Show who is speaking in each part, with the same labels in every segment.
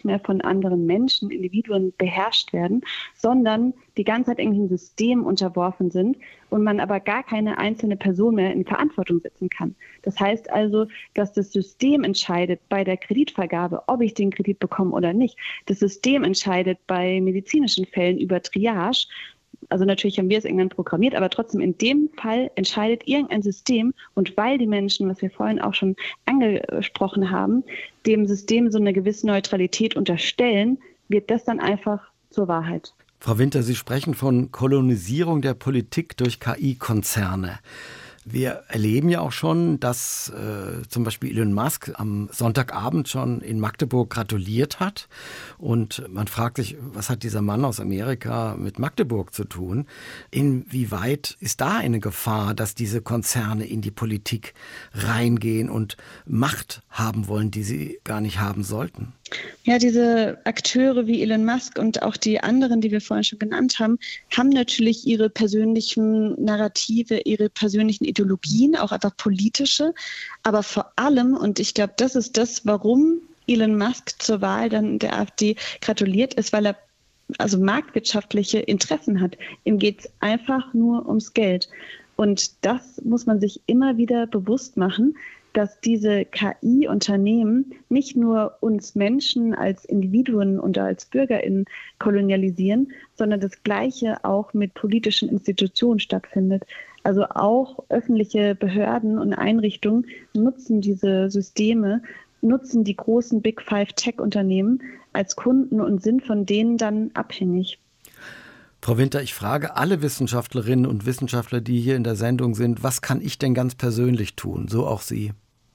Speaker 1: nicht mehr von anderen Menschen, Individuen beherrscht werden, sondern die ganze Zeit irgendeinem System unterworfen sind und man aber gar keine einzelne Person mehr in Verantwortung setzen kann. Das heißt also, dass das System entscheidet bei der Kreditvergabe, ob ich den Kredit bekomme oder nicht. Das System entscheidet bei medizinischen Fällen über Triage. Also natürlich haben wir es irgendwann programmiert, aber trotzdem in dem Fall entscheidet irgendein System und weil die Menschen, was wir vorhin auch schon angesprochen haben, dem System so eine gewisse Neutralität unterstellen, wird das dann einfach zur Wahrheit.
Speaker 2: Frau Winter, Sie sprechen von Kolonisierung der Politik durch KI-Konzerne. Wir erleben ja auch schon, dass zum Beispiel Elon Musk am Sonntagabend schon in Magdeburg gratuliert hat. Und man fragt sich, was hat dieser Mann aus Amerika mit Magdeburg zu tun? Inwieweit ist da eine Gefahr, dass diese Konzerne in die Politik reingehen und Macht haben wollen, die sie gar nicht haben sollten?
Speaker 1: Ja, diese Akteure wie Elon Musk und auch die anderen, die wir vorhin schon genannt haben, haben natürlich ihre persönlichen Narrative, ihre persönlichen Ideologien, auch einfach politische. Aber vor allem, und ich glaube, das ist das, warum Elon Musk zur Wahl dann der AfD gratuliert, ist, weil er also marktwirtschaftliche Interessen hat. Ihm geht es einfach nur ums Geld. Und das muss man sich immer wieder bewusst machen, dass diese KI-Unternehmen nicht nur uns Menschen als Individuen und als BürgerInnen kolonialisieren, sondern das Gleiche auch mit politischen Institutionen stattfindet. Also auch öffentliche Behörden und Einrichtungen nutzen diese Systeme, nutzen die großen Big Five Tech-Unternehmen als Kunden und sind von denen dann abhängig.
Speaker 2: Frau Winter, ich frage alle Wissenschaftlerinnen und Wissenschaftler, die hier in der Sendung sind, was kann ich denn ganz persönlich tun? So auch Sie.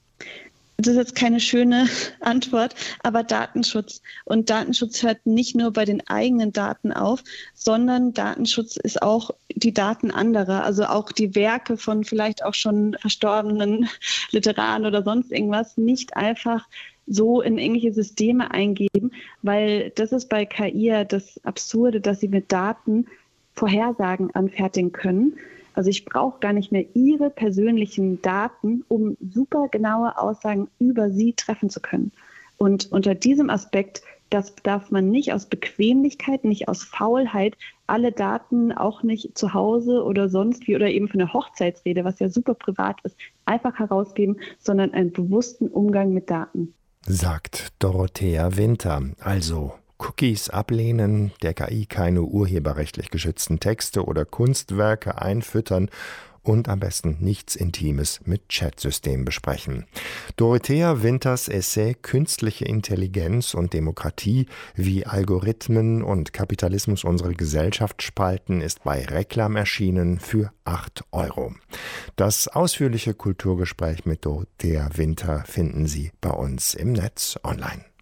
Speaker 1: Das ist jetzt keine schöne Antwort, aber Datenschutz. Und Datenschutz hört nicht nur bei den eigenen Daten auf, sondern Datenschutz ist auch die Daten anderer, also auch die Werke von vielleicht auch schon verstorbenen Literaten oder sonst irgendwas, nicht einfach so in irgendwelche Systeme eingeben, weil das ist bei KI ja das Absurde, dass sie mit Daten Vorhersagen anfertigen können. Also ich brauche gar nicht mehr Ihre persönlichen Daten, um super genaue Aussagen über Sie treffen zu können. Und unter diesem Aspekt, das darf man nicht aus Bequemlichkeit, nicht aus Faulheit, alle Daten auch nicht zu Hause oder sonst wie oder eben für eine Hochzeitsrede, was ja super privat ist, einfach herausgeben, sondern einen bewussten Umgang mit Daten.
Speaker 3: Sagt Dorothea Winter. Also Cookies ablehnen, der KI keine urheberrechtlich geschützten Texte oder Kunstwerke einfüttern und am besten nichts Intimes mit Chatsystemen besprechen. Dorothea Winters Essay Künstliche Intelligenz und Demokratie, wie Algorithmen und Kapitalismus unsere Gesellschaft spalten, ist bei Reklam erschienen für 8 €. Das ausführliche Kulturgespräch mit Dorothea Winter finden Sie bei uns im Netz online.